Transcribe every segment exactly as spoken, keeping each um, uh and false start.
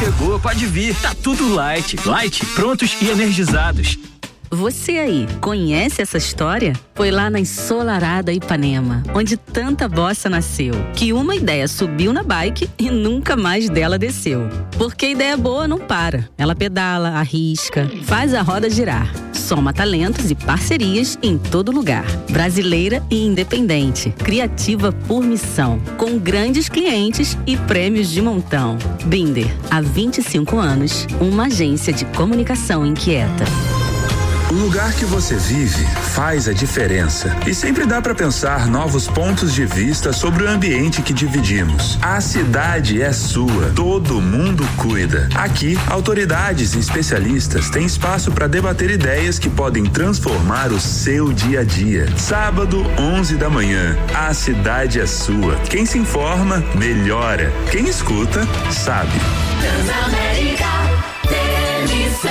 chegou, pode vir. Tá tudo light. Light, prontos e energizados. Você aí, conhece essa história? Foi lá na ensolarada Ipanema, onde tanta bossa nasceu, que uma ideia subiu na bike e nunca mais dela desceu. Porque ideia boa não para. Ela pedala, arrisca, faz a roda girar. Soma talentos e parcerias em todo lugar. Brasileira e independente. Criativa por missão. Com grandes clientes e prêmios de montão. Binder, há vinte e cinco anos, uma agência de comunicação inquieta. O lugar que você vive faz a diferença e sempre dá para pensar novos pontos de vista sobre o ambiente que dividimos. A cidade é sua, todo mundo cuida. Aqui, autoridades e especialistas têm espaço para debater ideias que podem transformar o seu dia a dia. Sábado, onze da manhã, a cidade é sua. Quem se informa, melhora. Quem escuta, sabe. Transamérica, T M C.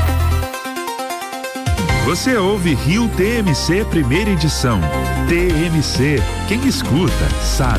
Você ouve Rio T M C primeira edição. T M C, quem escuta, sabe.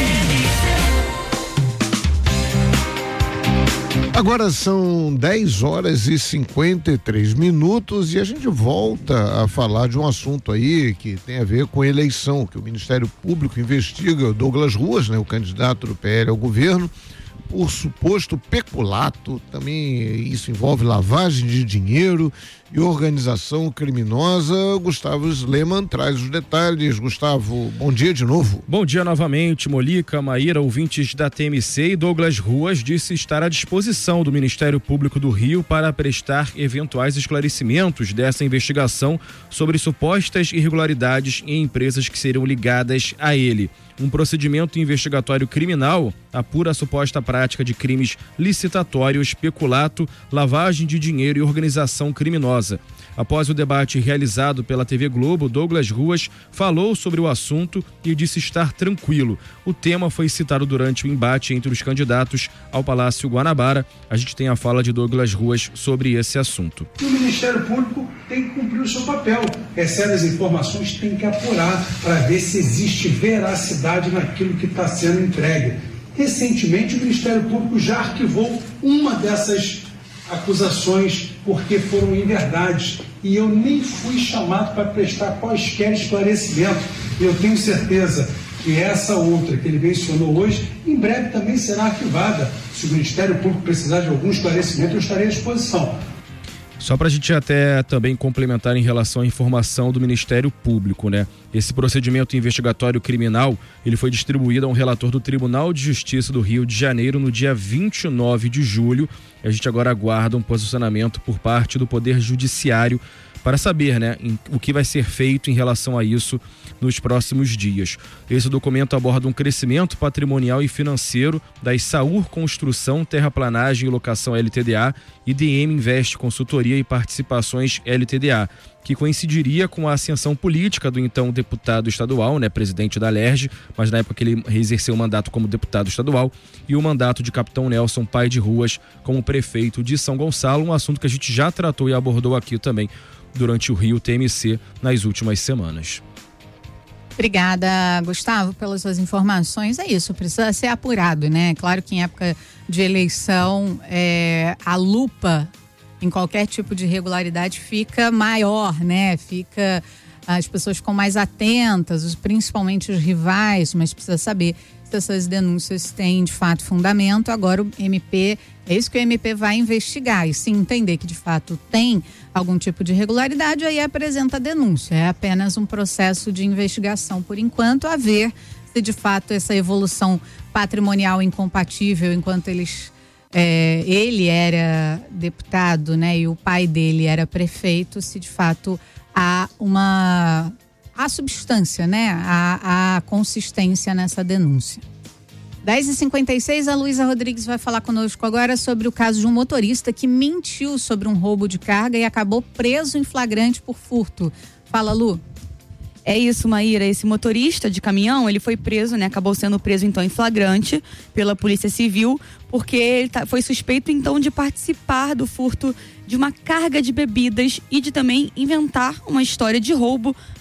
Agora são dez horas e cinquenta e três minutos e a gente volta a falar de um assunto aí que tem a ver com eleição, que o Ministério Público investiga o Douglas Ruas, né, o candidato do P L ao governo, por suposto peculato. Também isso envolve lavagem de dinheiro e organização criminosa. Gustavo Sleman traz os detalhes. Gustavo, bom dia de novo. Bom dia novamente, Molica, Maíra, ouvintes da T M C. E Douglas Ruas disse estar à disposição do Ministério Público do Rio para prestar eventuais esclarecimentos dessa investigação sobre supostas irregularidades em empresas que seriam ligadas a ele. Um procedimento investigatório criminal apura a suposta prática de crimes licitatórios, peculato, lavagem de dinheiro e organização criminosa. Após o debate realizado pela T V Globo, Douglas Ruas falou sobre o assunto e disse estar tranquilo. O tema foi citado durante o embate entre os candidatos ao Palácio Guanabara. A gente tem a fala de Douglas Ruas sobre esse assunto. O Ministério Público tem que cumprir o seu papel. Recebe as informações, tem que apurar para ver se existe veracidade naquilo que está sendo entregue. Recentemente, o Ministério Público já arquivou uma dessas acusações porque foram inverdades e eu nem fui chamado para prestar quaisquer esclarecimentos. Eu tenho certeza que essa outra que ele mencionou hoje, em breve também será arquivada. Se o Ministério Público precisar de algum esclarecimento, eu estarei à disposição. Só para a gente até também complementar em relação à informação do Ministério Público, né? Esse procedimento investigatório criminal, ele foi distribuído a um relator do Tribunal de Justiça do Rio de Janeiro no dia vinte e nove de julho. E a gente agora aguarda um posicionamento por parte do Poder Judiciário para saber, né, em, o que vai ser feito em relação a isso nos próximos dias. Esse documento aborda um crescimento patrimonial e financeiro da Saur Construção, Terraplanagem e Locação L T D A e D M Invest Consultoria e Participações L T D A, que coincidiria com a ascensão política do então deputado estadual, né, presidente da Alerj, mas na época que ele exerceu o mandato como deputado estadual, e o mandato de Capitão Nelson Pai de Ruas como prefeito de São Gonçalo, um assunto que a gente já tratou e abordou aqui também durante o Rio T M C nas últimas semanas. Obrigada, Gustavo, pelas suas informações. É isso, precisa ser apurado, né? Claro que em época de eleição, é, a lupa em qualquer tipo de irregularidade fica maior, né? Fica, as pessoas ficam mais atentas, principalmente os rivais, mas precisa saber se essas denúncias têm de fato fundamento. Agora o M P, é isso que o M P vai investigar, e se entender que de fato tem algum tipo de irregularidade, aí apresenta a denúncia. É apenas um processo de investigação por enquanto, a ver se de fato essa evolução patrimonial incompatível enquanto eles É, ele era deputado, né, e o pai dele era prefeito, se de fato há uma há substância, né, há, há consistência nessa denúncia. dez e cinquenta e seis, a Luísa Rodrigues vai falar conosco agora sobre o caso de um motorista que mentiu sobre um roubo de carga e acabou preso em flagrante por furto. Fala, Lu. É isso, Maíra, esse motorista de caminhão, ele foi preso, né, acabou sendo preso então em flagrante pela Polícia Civil, porque ele tá, foi suspeito então de participar do furto de uma carga de bebidas e de também inventar uma história de roubo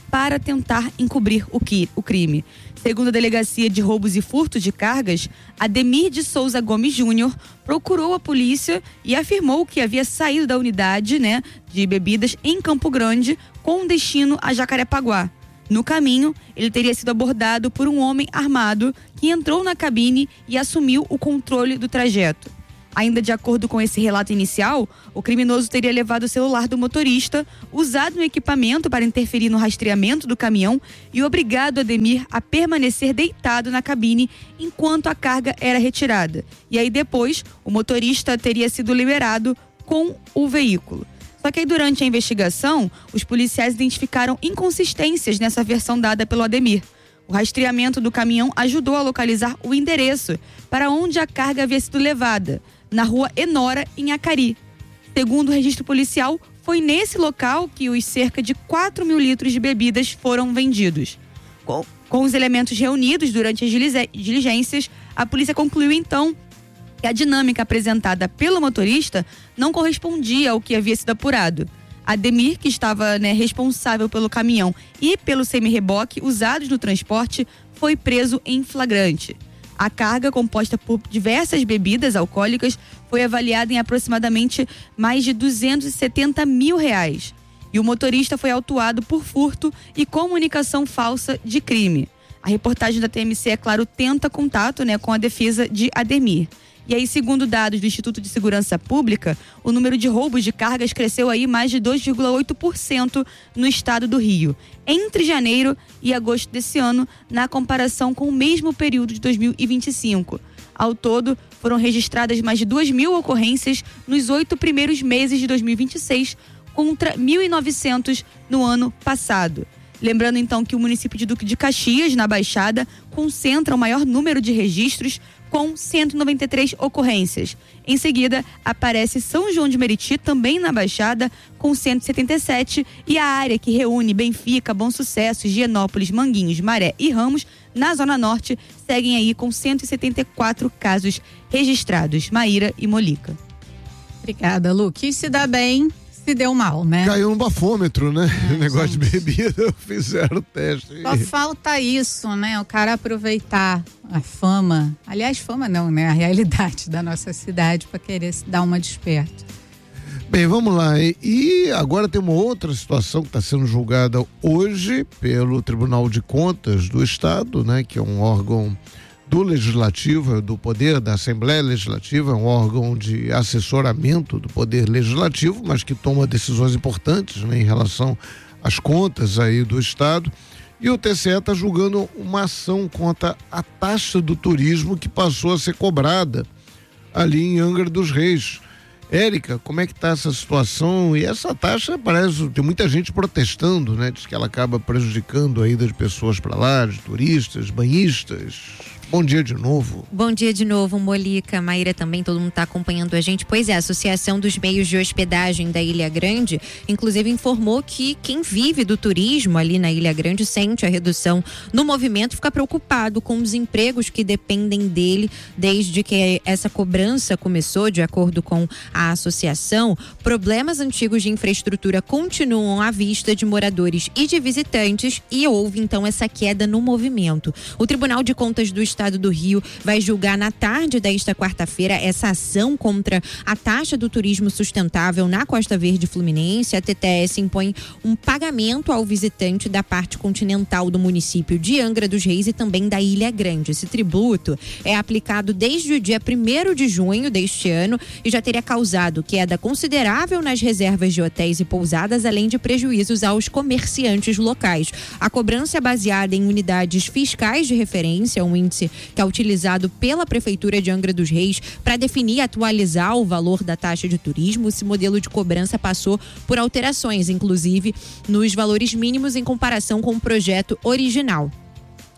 para tentar encobrir o, que, o crime. Segundo a Delegacia de Roubos e Furto de Cargas, Ademir de Souza Gomes Júnior procurou a polícia e afirmou que havia saído da unidade, né, de bebidas em Campo Grande com destino a Jacarepaguá. No caminho, ele teria sido abordado por um homem armado que entrou na cabine e assumiu o controle do trajeto. Ainda de acordo com esse relato inicial, o criminoso teria levado o celular do motorista, usado no equipamento para interferir no rastreamento do caminhão e obrigado Ademir a permanecer deitado na cabine enquanto a carga era retirada. E aí depois, o motorista teria sido liberado com o veículo. Só que aí durante a investigação, os policiais identificaram inconsistências nessa versão dada pelo Ademir. O rastreamento do caminhão ajudou a localizar o endereço para onde a carga havia sido levada, na rua Enora, em Acari. Segundo o registro policial, foi nesse local que os cerca de quatro mil litros de bebidas foram vendidos. Com, com os elementos reunidos durante as diligências, a polícia concluiu então que a dinâmica apresentada pelo motorista não correspondia ao que havia sido apurado. Ademir, que estava né, responsável pelo caminhão e pelo semi-reboque usados no transporte, foi preso em flagrante. A carga, composta por diversas bebidas alcoólicas, foi avaliada em aproximadamente mais de duzentos e setenta mil reais. E o motorista foi autuado por furto e comunicação falsa de crime. A reportagem da T M C, é claro, tenta contato né, com a defesa de Ademir. E aí, segundo dados do Instituto de Segurança Pública, o número de roubos de cargas cresceu aí mais de dois vírgula oito por cento no estado do Rio, entre janeiro e agosto desse ano, na comparação com o mesmo período de dois mil e vinte e cinco. Ao todo, foram registradas mais de duas mil ocorrências nos oito primeiros meses de dois mil e vinte e seis, contra mil e novecentos no ano passado. Lembrando então que o município de Duque de Caxias, na Baixada, concentra o maior número de registros, com cento e noventa e três ocorrências. Em seguida, aparece São João de Meriti, também na Baixada, com cento e setenta e sete, e a área que reúne Benfica, Bom Sucesso, Higienópolis, Manguinhos, Maré e Ramos, na Zona Norte, seguem aí com cento e setenta e quatro casos registrados. Maíra e Molica. Obrigada, Lu. Quis se dá bem, se deu mal, né? Caiu no bafômetro, né? É, o negócio gente. de bebida, fizeram o teste. Só falta isso, né? O cara aproveitar a fama, aliás, fama não, né? A realidade da nossa cidade para querer se dar uma desperto. Bem, vamos lá. E, e agora tem uma outra situação que está sendo julgada hoje pelo Tribunal de Contas do Estado, né? Que é um órgão do Legislativo, do Poder da Assembleia Legislativa, é um órgão de assessoramento do Poder Legislativo, mas que toma decisões importantes, né, em relação às contas aí do Estado. E o T C E está julgando uma ação contra a taxa do turismo que passou a ser cobrada ali em Angra dos Reis. Érica, como é que está essa situação? E essa taxa, parece, tem muita gente protestando, né? Diz que ela acaba prejudicando a ida de pessoas para lá, de turistas, banhistas. Bom dia de novo. Bom dia de novo, Molica, Maíra também, todo mundo está acompanhando a gente. Pois é, a Associação dos Meios de Hospedagem da Ilha Grande, inclusive informou que quem vive do turismo ali na Ilha Grande sente a redução no movimento, fica preocupado com os empregos que dependem dele desde que essa cobrança começou, de acordo com a associação. Problemas antigos de infraestrutura continuam à vista de moradores e de visitantes e houve então essa queda no movimento. O Tribunal de Contas do Estado do Rio vai julgar na tarde desta quarta-feira essa ação contra a taxa do turismo sustentável na Costa Verde Fluminense. A T T S impõe um pagamento ao visitante da parte continental do município de Angra dos Reis e também da Ilha Grande. Esse tributo é aplicado desde o dia primeiro de junho deste ano e já teria causado queda considerável nas reservas de hotéis e pousadas, além de prejuízos aos comerciantes locais. A cobrança é baseada em unidades fiscais de referência, um índice que é utilizado pela Prefeitura de Angra dos Reis para definir e atualizar o valor da taxa de turismo. Esse modelo de cobrança passou por alterações, inclusive nos valores mínimos em comparação com o projeto original.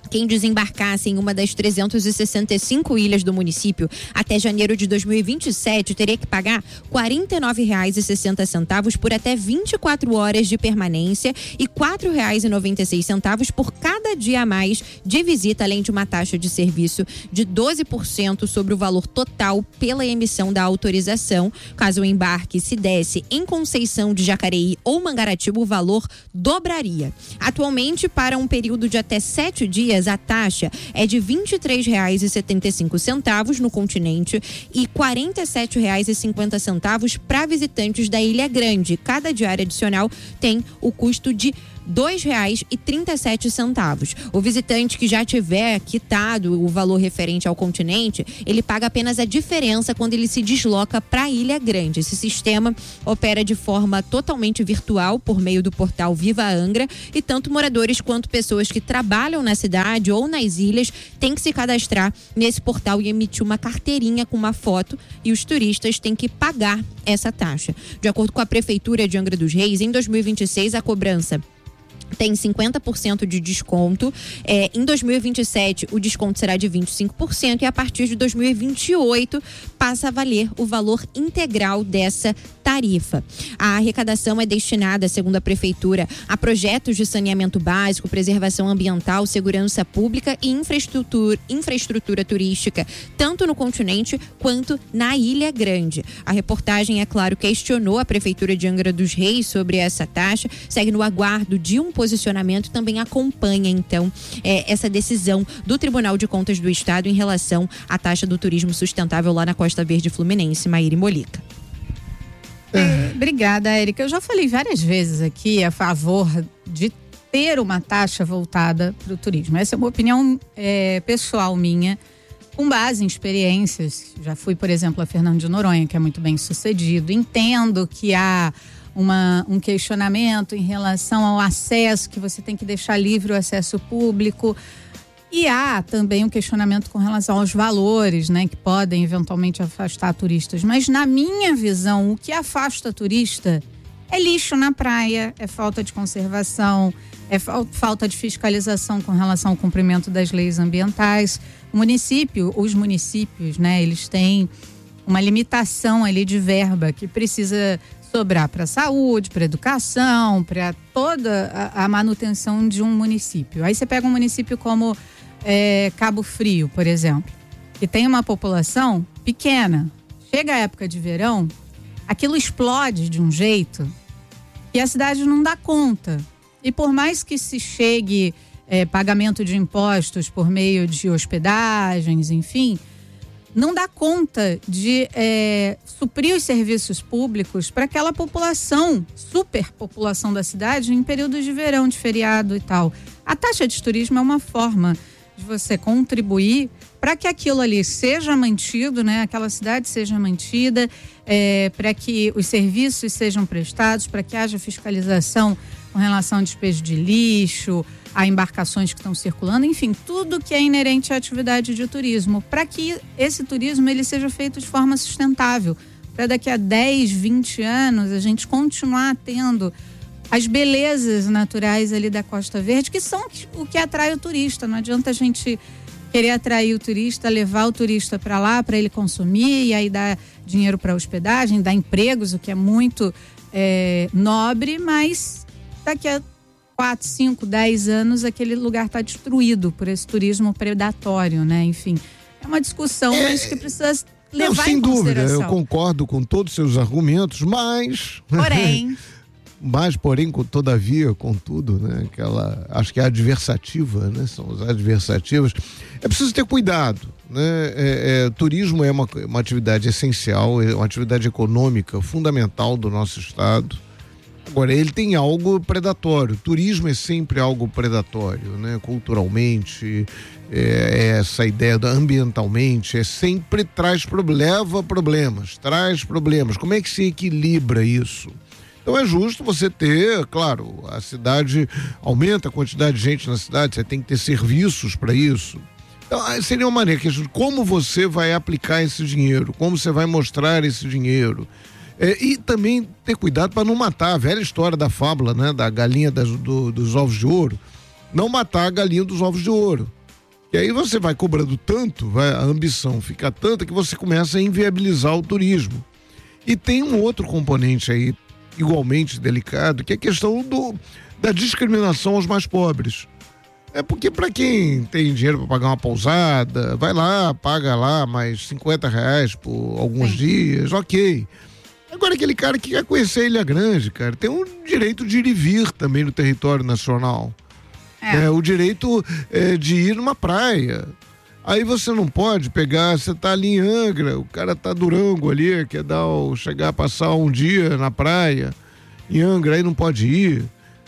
Quem desembarcasse em uma das trezentas e sessenta e cinco ilhas do município até janeiro de dois mil e vinte e sete teria que pagar quarenta e nove reais e sessenta centavos por até vinte e quatro horas de permanência e quatro reais e noventa e seis centavos por cada dia a mais de visita, além de uma taxa de serviço de doze por cento sobre o valor total pela emissão da autorização. Caso o embarque se desse em Conceição de Jacareí ou Mangaratiba, o valor dobraria. Atualmente, para um período de até sete dias, a taxa é de vinte e três reais e setenta e cinco centavos no continente e quarenta e sete reais e cinquenta centavos para visitantes da Ilha Grande. Cada diária adicional tem o custo de dois reais e trinta e sete centavos. O visitante que já tiver quitado o valor referente ao continente, ele paga apenas a diferença quando ele se desloca para a Ilha Grande. Esse sistema opera de forma totalmente virtual por meio do portal Viva Angra e tanto moradores quanto pessoas que trabalham na cidade ou nas ilhas têm que se cadastrar nesse portal e emitir uma carteirinha com uma foto, e os turistas têm que pagar essa taxa. De acordo com a Prefeitura de Angra dos Reis, em dois mil e vinte e seis a cobrança tem cinquenta por cento de desconto. É, em dois mil e vinte e sete, o desconto será de vinte e cinco por cento e a partir de dois mil e vinte e oito passa a valer o valor integral dessa tarifa. A arrecadação é destinada, segundo a Prefeitura, a projetos de saneamento básico, preservação ambiental, segurança pública e infraestrutura, infraestrutura turística, tanto no continente quanto na Ilha Grande. A reportagem, é claro, questionou a Prefeitura de Angra dos Reis sobre essa taxa, segue no aguardo de um posicionamento e também acompanha, então, é, essa decisão do Tribunal de Contas do Estado em relação à taxa do turismo sustentável lá na Costa Verde Fluminense. Maíra Molica. É, obrigada, Érica. Eu já falei várias vezes aqui a favor de ter uma taxa voltada para o turismo. Essa é uma opinião é, pessoal minha, com base em experiências. Já fui, por exemplo, a Fernando de Noronha, que é muito bem sucedido. Entendo que há Uma, um questionamento em relação ao acesso, que você tem que deixar livre o acesso público. E há também um questionamento com relação aos valores, né, que podem eventualmente afastar turistas. Mas, na minha visão, o que afasta turista é lixo na praia, é falta de conservação, é fa- falta de fiscalização com relação ao cumprimento das leis ambientais. O município, os municípios, né, eles têm uma limitação ali de verba que precisa sobrar para a saúde, para a educação, para toda a, a manutenção de um município. Aí você pega um município como é, Cabo Frio, por exemplo, que tem uma população pequena. Chega a época de verão, aquilo explode de um jeito que a cidade não dá conta. E por mais que se chegue é, pagamento de impostos por meio de hospedagens, enfim, não dá conta de é, suprir os serviços públicos para aquela população, superpopulação da cidade, em períodos de verão, de feriado e tal. A taxa de turismo é uma forma de você contribuir para que aquilo ali seja mantido, né? Aquela cidade seja mantida, é, para que os serviços sejam prestados, para que haja fiscalização com relação ao despejo de lixo, a embarcações que estão circulando, enfim, tudo que é inerente à atividade de turismo, para que esse turismo ele seja feito de forma sustentável, para daqui a dez, vinte anos a gente continuar tendo as belezas naturais ali da Costa Verde, que são o que atrai o turista. Não adianta a gente querer atrair o turista, levar o turista para lá para ele consumir e aí dar dinheiro para hospedagem, dar empregos, o que é muito é, nobre, mas daqui a quatro, cinco, dez anos aquele lugar está destruído por esse turismo predatório, né? Enfim, é uma discussão, é, mas que precisa levar não, sem em dúvida, consideração. eu concordo com todos os seus argumentos, mas... Porém... mas, porém, com, todavia, contudo, né? Aquela, acho que é adversativa, né? São as adversativas. É preciso ter cuidado, né? É, é, turismo é uma, uma atividade essencial, é uma atividade econômica fundamental do nosso estado. Agora, ele tem algo predatório. Turismo é sempre algo predatório, né? Culturalmente, é, é essa ideia da ambientalmente, é sempre traz problemas, leva problemas, traz problemas. Como é que se equilibra isso? Então é justo você ter, claro, a cidade aumenta a quantidade de gente na cidade, você tem que ter serviços para isso. Então seria uma maneira que como você vai aplicar esse dinheiro, como você vai mostrar esse dinheiro. É, e também ter cuidado para não matar a velha história da fábula, né? Da galinha das, do, dos ovos de ouro. Não matar a galinha dos ovos de ouro. E aí você vai cobrando tanto, vai, a ambição fica tanta que você começa a inviabilizar o turismo. E tem um outro componente aí, igualmente delicado, que é a questão do, da discriminação aos mais pobres. É porque para quem tem dinheiro para pagar uma pousada, vai lá, paga lá mais cinquenta reais por alguns Sim. dias, ok. Agora aquele cara que quer conhecer a Ilha Grande, cara, tem um direito de ir e vir também no território nacional. É. É, o direito é, de ir numa praia. Aí você não pode pegar, você tá ali em Angra, o cara tá Durango ali, quer dar o, chegar a passar um dia na praia, em Angra, aí não pode ir.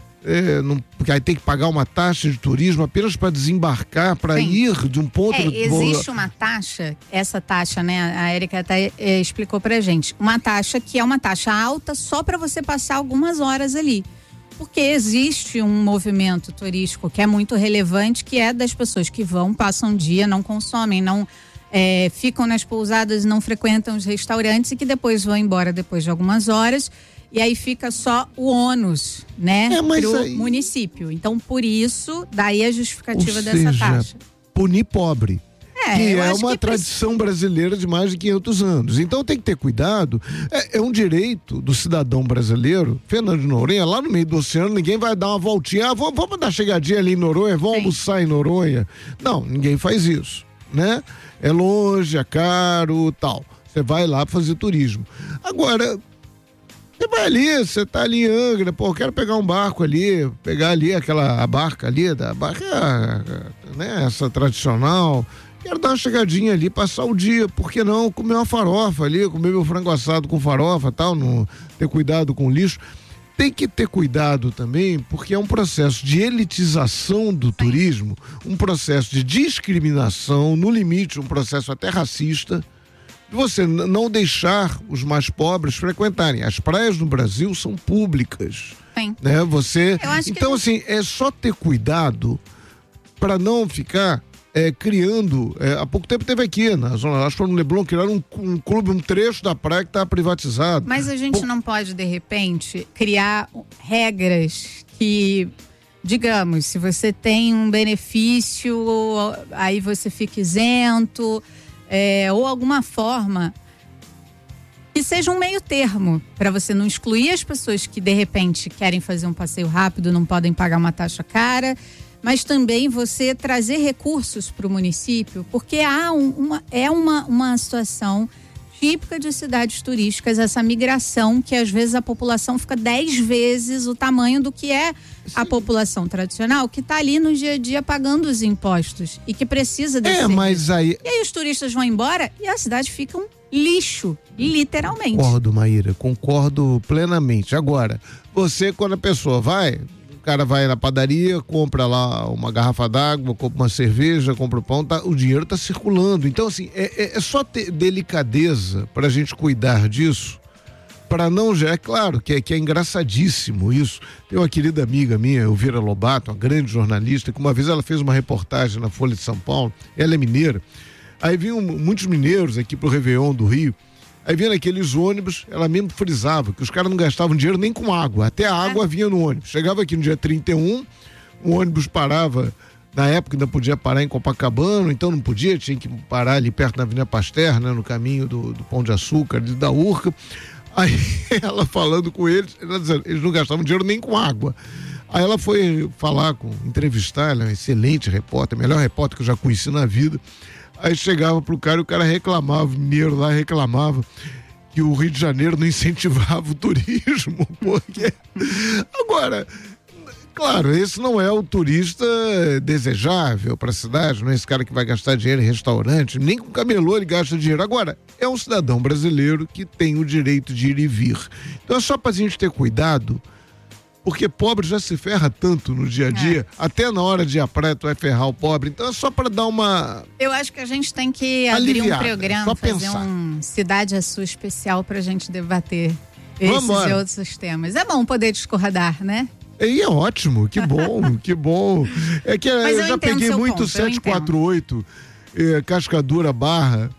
É, não, porque aí tem que pagar uma taxa de turismo apenas para desembarcar, para ir de um ponto... É, do... existe uma taxa, essa taxa, né, a Érica até é, explicou pra gente, uma taxa que é uma taxa alta só para você passar algumas horas ali. Porque existe um movimento turístico que é muito relevante, que é das pessoas que vão, passam um dia, não consomem, não é, ficam nas pousadas, não frequentam os restaurantes e que depois vão embora depois de algumas horas. E aí fica só o ônus, né, é, pro aí... município. Então, por isso, daí a justificativa Ou dessa seja, taxa. punir pobre. É, que eu é acho uma que tradição brasileira de mais de quinhentos anos. Então tem que ter cuidado. É, é um direito do cidadão brasileiro. Fernando de Noronha, lá no meio do oceano, ninguém vai dar uma voltinha. Ah, vamos, vamos dar chegadinha ali em Noronha, vamos Sim. almoçar em Noronha. Não, ninguém faz isso, né? É longe, é caro, tal. Você vai lá para fazer turismo. Agora, você vai ali, você tá ali em Angra, pô, eu quero pegar um barco ali, pegar ali aquela a barca ali, da barca, né, essa tradicional. Quero dar uma chegadinha ali, passar o dia, por que não comer uma farofa ali, comer meu frango assado com farofa, tal, não ter cuidado com o lixo. Tem que ter cuidado também, porque é um processo de elitização do turismo, um processo de discriminação, no limite, um processo até racista. Você não deixar os mais pobres frequentarem. As praias no Brasil são públicas. Sim. Né? Você... Então, que... assim, é só ter cuidado para não ficar é, criando. É, há pouco tempo teve aqui, na Zona Leste, no Leblon, criaram um, um clube, um trecho da praia que está privatizado. Mas a gente Pô... não pode, de repente, criar regras que. Digamos, se você tem um benefício, aí você fica isento. É, ou alguma forma que seja um meio termo para você não excluir as pessoas que de repente querem fazer um passeio rápido, não podem pagar uma taxa cara, mas também você trazer recursos para o município, porque há um, uma, é uma, uma situação típica de cidades turísticas, essa migração que às vezes a população fica dez vezes o tamanho do que é a população tradicional, que está ali no dia a dia pagando os impostos e que precisa desse É, serviço. mas aí... E aí os turistas vão embora e a cidade fica um lixo, literalmente. Concordo, Maíra, concordo plenamente. Agora, você, quando a pessoa vai, o cara vai na padaria, compra lá uma garrafa d'água, compra uma cerveja, compra o pão, tá, o dinheiro está circulando. Então, assim, é, é, é só ter delicadeza para a gente cuidar disso, para não já, é claro que é, que é engraçadíssimo isso. Tem uma querida amiga minha, Elvira Lobato, uma grande jornalista, que uma vez ela fez uma reportagem na Folha de São Paulo, ela é mineira, aí vinham muitos mineiros aqui pro Réveillon do Rio, aí vinha naqueles ônibus, ela mesmo frisava que os caras não gastavam dinheiro nem com água, até a água vinha no ônibus. Chegava aqui no dia trinta e um, o ônibus parava, na época ainda podia parar em Copacabana, então não podia, tinha que parar ali perto da Avenida Pasteur, né, no caminho do, do Pão de Açúcar, da Urca. Aí ela falando com eles, ela dizendo, eles não gastavam dinheiro nem com água. Aí ela foi falar com, entrevistar, ela é uma excelente repórter, melhor repórter que eu já conheci na vida. Aí chegava pro cara e o cara reclamava, o mineiro lá reclamava que o Rio de Janeiro não incentivava o turismo, porque... Agora, claro, esse não é o turista desejável para a cidade, não é esse cara que vai gastar dinheiro em restaurante, nem com camelô ele gasta dinheiro. Agora, é um cidadão brasileiro que tem o direito de ir e vir. Então é só pra gente ter cuidado, porque pobre já se ferra tanto no dia a dia, é. até na hora de ir à praia tu vai ferrar o pobre, então é só para dar uma... Eu acho que a gente tem que abrir um programa, fazer pensar. um Cidade a Sua especial pra gente debater esses Vambora. e outros temas. É bom poder discordar, né? E é ótimo, que bom, que bom. É que eu, eu já peguei muito sete quatro oito, eh, Cascadura Barra,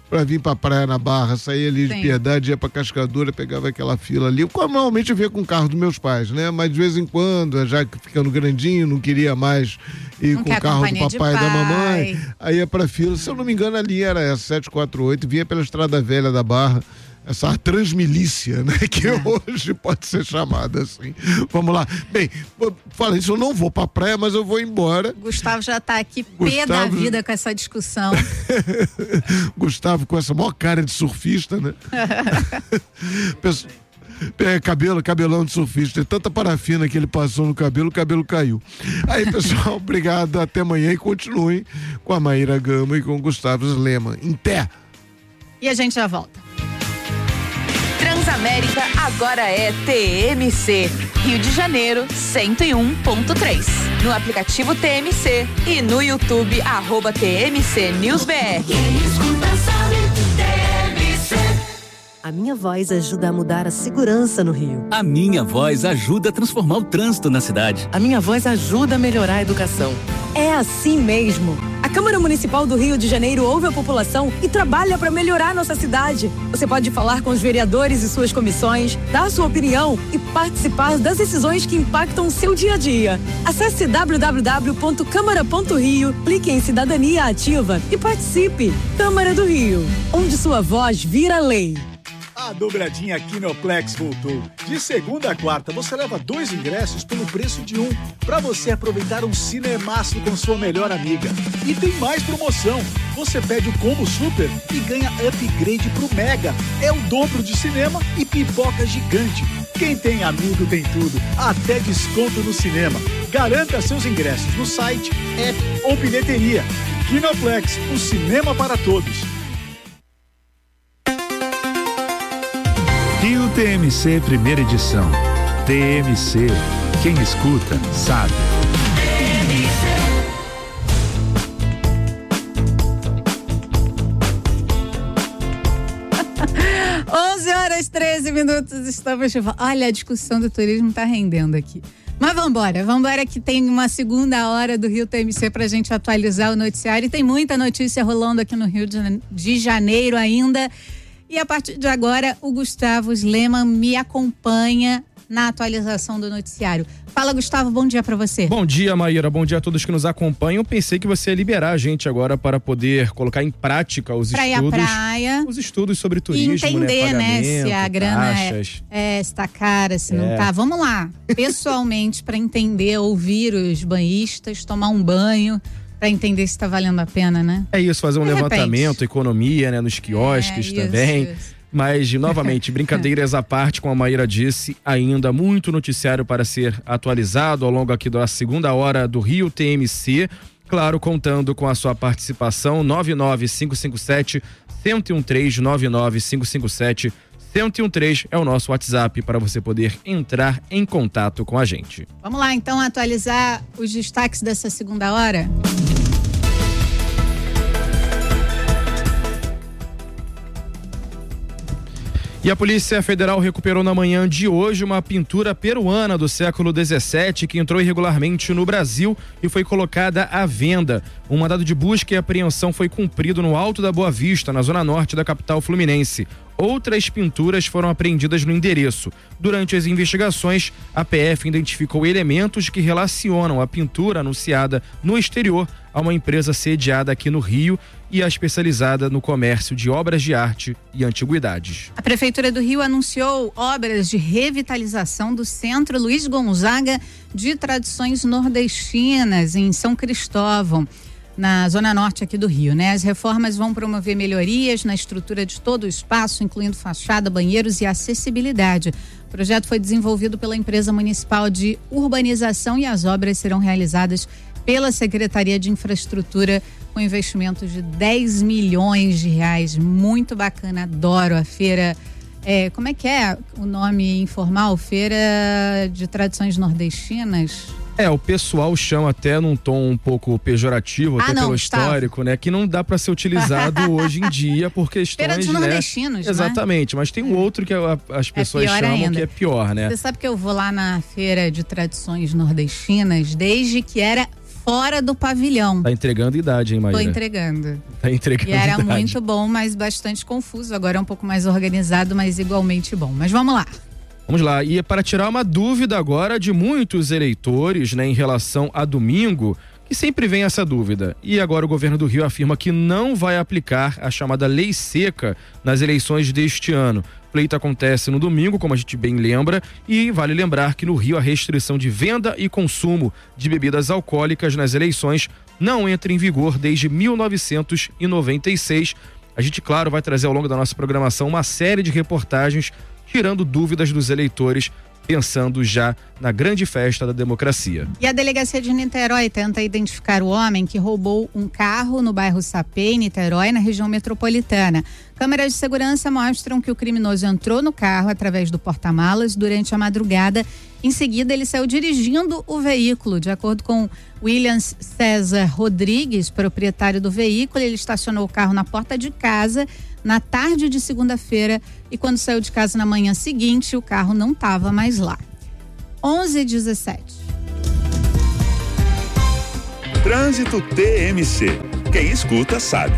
pra vir pra Praia na Barra, saía ali de Sim. Piedade, ia pra Cascadura, pegava aquela fila ali. Eu normalmente eu via com o carro dos meus pais, né? Mas de vez em quando, já que ficando grandinho, não queria mais ir Não com quer o carro do companhia de papai e da pai. mamãe. Aí ia pra fila, se eu não me engano, ali era essa, sete quatro oito, vinha pela Estrada Velha da Barra, essa transmilícia, né? Que É. hoje pode ser chamada assim. Vamos lá. Bem, fala isso, eu não vou pra praia, mas eu vou embora. Gustavo já tá aqui pé da Gustavo- vida com essa discussão. Gustavo com essa maior cara de surfista, né? Pesso- É, cabelo, cabelão de surfista. Tanta parafina que ele passou no cabelo, o cabelo caiu. Aí, pessoal, obrigado. Até amanhã e continuem com a Maíra Gama e com o Gustavo Lema. Em pé. E a gente já volta. Transamérica agora é T M C, Rio de Janeiro cento e um ponto três. No aplicativo T M C e no YouTube, arroba T M C News B R. Quem escuta sabe, T M C. A minha voz ajuda a mudar a segurança no Rio. A minha voz ajuda a transformar o trânsito na cidade. A minha voz ajuda a melhorar a educação. É assim mesmo. A Câmara Municipal do Rio de Janeiro ouve a população e trabalha para melhorar nossa cidade. Você pode falar com os vereadores e suas comissões, dar sua opinião e participar das decisões que impactam o seu dia a dia. Acesse w w w ponto câmara ponto rio, clique em Cidadania Ativa e participe. Câmara do Rio, onde sua voz vira lei. A dobradinha Kinoplex voltou. De segunda a quarta, você leva dois ingressos pelo preço de um, para você aproveitar um cinemaço com sua melhor amiga. E tem mais promoção. Você pede o combo super e ganha upgrade pro Mega. É o dobro de cinema e pipoca gigante. Quem tem amigo tem tudo, até desconto no cinema. Garanta seus ingressos no site, app ou bilheteria. Kinoplex, o cinema para todos. Rio T M C Primeira Edição. T M C. Quem escuta, sabe. onze horas, treze minutos, estamos de volta. Olha, a discussão do turismo tá rendendo aqui. Mas vambora, vambora que tem uma segunda hora do Rio T M C pra gente atualizar o noticiário e tem muita notícia rolando aqui no Rio de Janeiro ainda. E a partir de agora, o Gustavo Sleman me acompanha na atualização do noticiário. Fala, Gustavo, bom dia pra você. Bom dia, Maíra, bom dia a todos que nos acompanham. Pensei que você ia liberar a gente agora para poder colocar em prática os pra estudos. Ir à praia. Os estudos sobre turismo, E entender, né? né, se a grana é, taxas. é, se tá cara, se não É. tá. Vamos lá, pessoalmente, pra entender, ouvir os banhistas, tomar um banho, pra entender se tá valendo a pena, né? É isso, fazer um De levantamento, repente. economia, né, nos quiosques É, isso, também. isso. Mas, novamente, brincadeiras à parte, como a Maíra disse, ainda muito noticiário para ser atualizado ao longo aqui da segunda hora do Rio T M C. Claro, contando com a sua participação, nove nove cinco cinco sete, um zero um três, nove nove cinco cinco sete, um zero um três é o nosso WhatsApp para você poder entrar em contato com a gente. Vamos lá, então, atualizar os destaques dessa segunda hora? E a Polícia Federal recuperou na manhã de hoje uma pintura peruana do século dezessete que entrou irregularmente no Brasil e foi colocada à venda. Um mandado de busca e apreensão foi cumprido no Alto da Boa Vista, na zona norte da capital fluminense. Outras pinturas foram apreendidas no endereço. Durante as investigações, a P F identificou elementos que relacionam a pintura anunciada no exterior a uma empresa sediada aqui no Rio e a especializada no comércio de obras de arte e antiguidades. A Prefeitura do Rio anunciou obras de revitalização do Centro Luiz Gonzaga de Tradições Nordestinas, em São Cristóvão, na zona norte aqui do Rio, né? As reformas vão promover melhorias na estrutura de todo o espaço, incluindo fachada, banheiros e acessibilidade. O projeto foi desenvolvido pela empresa municipal de urbanização e as obras serão realizadas pela Secretaria de Infraestrutura com investimento de dez milhões de reais. Muito bacana, adoro a feira. É, como é que é o nome informal? Feira de Tradições Nordestinas? É, o pessoal chama até num tom um pouco pejorativo, Ah, até não, pelo Gustavo. histórico, né? Que não dá para ser utilizado hoje em dia por questões, Feira de né? nordestinos, né? Exatamente, mas tem um outro que a- as pessoas pior chamam ainda. que é pior, né? Você sabe que eu vou lá na Feira de Tradições Nordestinas desde que era fora do pavilhão. Tá entregando idade, hein, Maíra? Tô entregando. Tá entregando E era idade. muito bom, mas bastante confuso. Agora é um pouco mais organizado, mas igualmente bom. Mas vamos lá. Vamos lá, e para tirar uma dúvida agora de muitos eleitores, né, em relação a domingo, que sempre vem essa dúvida. E agora o governo do Rio afirma que não vai aplicar a chamada lei seca nas eleições deste ano. O pleito acontece no domingo, como a gente bem lembra, e vale lembrar que no Rio a restrição de venda e consumo de bebidas alcoólicas nas eleições não entra em vigor desde mil novecentos e noventa e seis. A gente, claro, vai trazer ao longo da nossa programação uma série de reportagens tirando dúvidas dos eleitores, pensando já na grande festa da democracia. E a delegacia de Niterói tenta identificar o homem que roubou um carro no bairro Sapê, em Niterói, na região metropolitana. Câmeras de segurança mostram que o criminoso entrou no carro através do porta-malas durante a madrugada. Em seguida, ele saiu dirigindo o veículo. De acordo com Williams César Rodrigues, proprietário do veículo, ele estacionou o carro na porta de casa na tarde de segunda-feira e quando saiu de casa na manhã seguinte, o carro não estava mais lá. onze e dezessete. Trânsito T M C. Quem escuta sabe.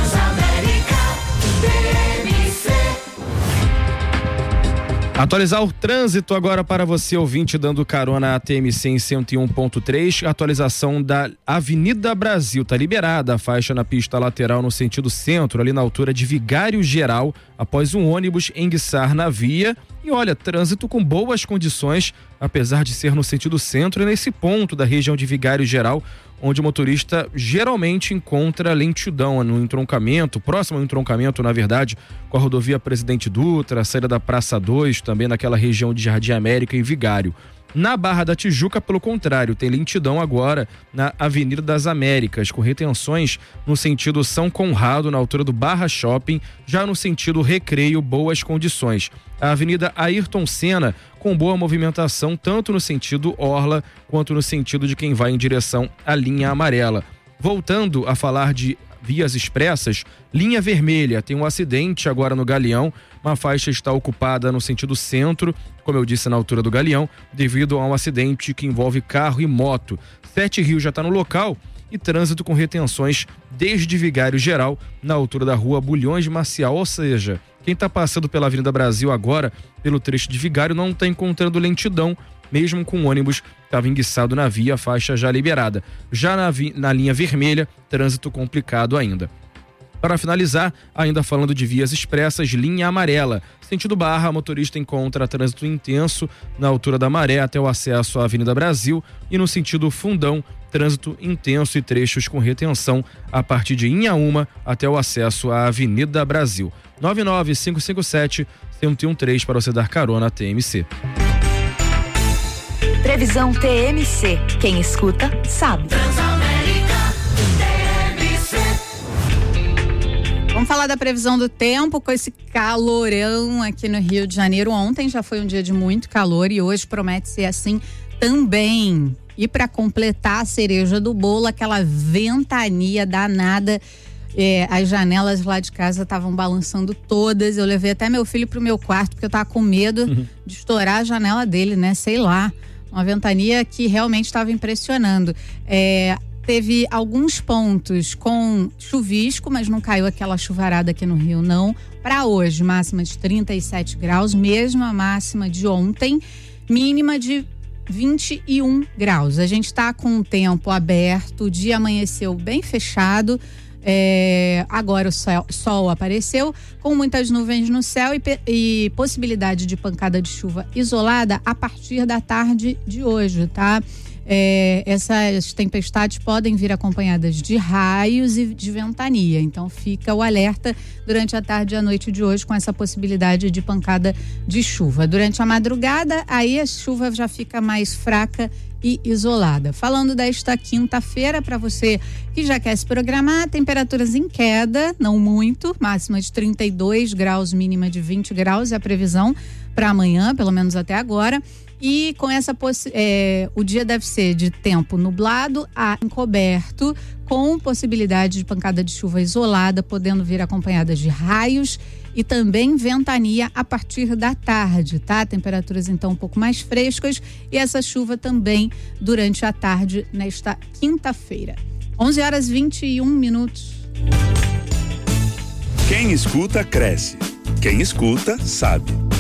Atualizar o trânsito agora para você, ouvinte, dando carona à T M C em cento e um ponto três. Atualização da Avenida Brasil. Tá liberada a faixa na pista lateral no sentido centro, ali na altura de Vigário Geral, após um ônibus enguiçar na via. E olha, trânsito com boas condições, apesar de ser no sentido centro, e nesse ponto da região de Vigário Geral, onde o motorista geralmente encontra lentidão no entroncamento, próximo ao entroncamento, na verdade, com a rodovia Presidente Dutra, a saída da Praça dois, também naquela região de Jardim América e Vigário. Na Barra da Tijuca, pelo contrário, tem lentidão agora na Avenida das Américas, com retenções no sentido São Conrado, na altura do Barra Shopping, já no sentido Recreio, boas condições. A Avenida Ayrton Senna, com boa movimentação, tanto no sentido Orla, quanto no sentido de quem vai em direção à linha amarela. Voltando a falar de vias expressas, linha vermelha, tem um acidente agora no Galeão, uma faixa está ocupada no sentido centro, como eu disse, na altura do Galeão, devido a um acidente que envolve carro e moto. Sete Rios já está no local e trânsito com retenções desde Vigário Geral, na altura da rua Bulhões de Maciel, ou seja, quem está passando pela Avenida Brasil agora, pelo trecho de Vigário, não está encontrando lentidão, mesmo com o ônibus que estava enguiçado na via, faixa já liberada. Já na, vi, na linha vermelha, trânsito complicado ainda. Para finalizar, ainda falando de vias expressas, linha amarela. Sentido Barra, motorista encontra trânsito intenso na altura da Maré até o acesso à Avenida Brasil, e no sentido Fundão, trânsito intenso e trechos com retenção a partir de Inhaúma até o acesso à Avenida Brasil. nove nove cinco cinco sete, um zero um três para você dar carona à T M C. Previsão T M C. Quem escuta, sabe. Vamos falar da previsão do tempo com esse calorão aqui no Rio de Janeiro. Ontem já foi um dia de muito calor e hoje promete ser assim também. E para completar a cereja do bolo, aquela ventania danada. É, as janelas lá de casa estavam balançando todas. Eu levei até meu filho pro meu quarto porque eu tava com medo uhum. de estourar a janela dele, né? Sei lá. Uma ventania que realmente estava impressionando. É, teve alguns pontos com chuvisco, mas não caiu aquela chuvarada aqui no Rio, não. Para hoje, máxima de trinta e sete graus, mesmo a máxima de ontem, mínima de vinte e um graus. A gente está com o tempo aberto, o dia amanheceu bem fechado. É, agora o sol, sol apareceu com muitas nuvens no céu e, e possibilidade de pancada de chuva isolada a partir da tarde de hoje, tá? É, essas tempestades podem vir acompanhadas de raios e de ventania, então fica o alerta durante a tarde e a noite de hoje com essa possibilidade de pancada de chuva. Durante a madrugada, aí a chuva já fica mais fraca e isolada. Falando desta quinta-feira, para você que já quer se programar, temperaturas em queda, não muito, máxima de trinta e dois graus, mínima de vinte graus, é a previsão para amanhã, pelo menos até agora. E com essa é, o dia deve ser de tempo nublado a encoberto, com possibilidade de pancada de chuva isolada, podendo vir acompanhada de raios e também ventania a partir da tarde, tá? Temperaturas então um pouco mais frescas e essa chuva também durante a tarde nesta quinta-feira. onze horas e vinte e um minutos. Quem escuta, cresce. Quem escuta, sabe.